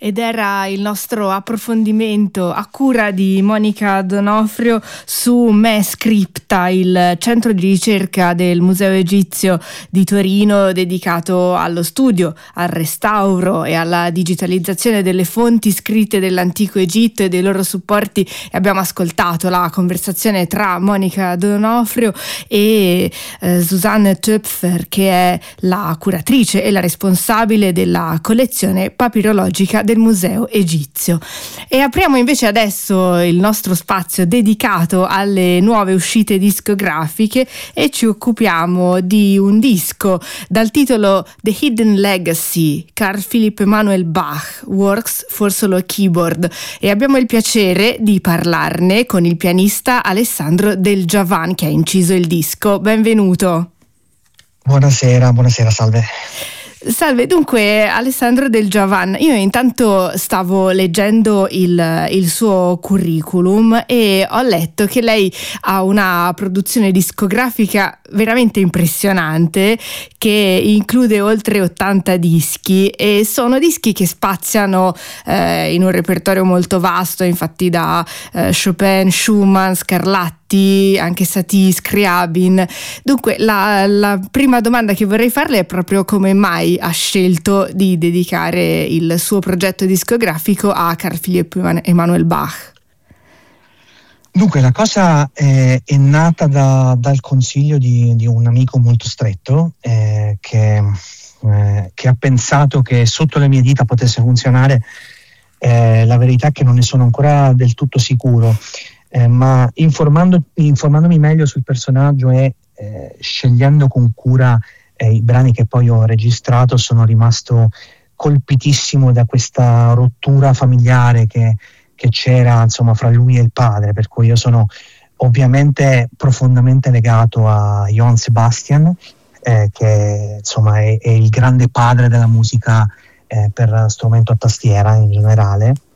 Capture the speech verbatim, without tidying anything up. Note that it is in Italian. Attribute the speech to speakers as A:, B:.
A: Ed era il nostro approfondimento a cura di Monica D'Onofrio su MEScripta, il centro di ricerca del Museo Egizio di Torino dedicato allo studio, al restauro e alla digitalizzazione delle fonti scritte dell'antico Egitto e dei loro supporti. Abbiamo ascoltato la conversazione tra Monica D'Onofrio e eh, Susanne Töpfer, che è la curatrice e la responsabile della collezione papirologica del Museo Egizio. E apriamo invece adesso il nostro spazio dedicato alle nuove uscite discografiche e ci occupiamo di un disco dal titolo The Hidden Legacy, Carl Philipp Emanuel Bach, Works for Solo Keyboard, e abbiamo il piacere di parlarne con il pianista Alessandro Del Giavan, che ha inciso il disco. Benvenuto.
B: Buonasera, buonasera, salve.
A: Salve, dunque Alessandro Del Giavan, io intanto stavo leggendo il, il suo curriculum e ho letto che lei ha una produzione discografica veramente impressionante che include oltre ottanta dischi, e sono dischi che spaziano eh, in un repertorio molto vasto, infatti da eh, Chopin, Schumann, Scarlatti, anche Satie, Scriabin. Dunque la, la prima domanda che vorrei farle è proprio come mai ha scelto di dedicare il suo progetto discografico a Carl Philipp Emanuel Bach.
B: Dunque la cosa è, è nata da, dal consiglio di, di un amico molto stretto eh, che, eh, che ha pensato che sotto le mie dita potesse funzionare. Eh, la verità è che non ne sono ancora del tutto sicuro, eh, ma informando, informandomi meglio sul personaggio e eh, scegliendo con cura eh, i brani che poi ho registrato, sono rimasto colpitissimo da questa rottura familiare che che c'era, insomma, fra lui e il padre, per cui io sono ovviamente profondamente legato a Johann Sebastian, eh, che insomma è, è il grande padre della musica eh, per strumento a tastiera in generale,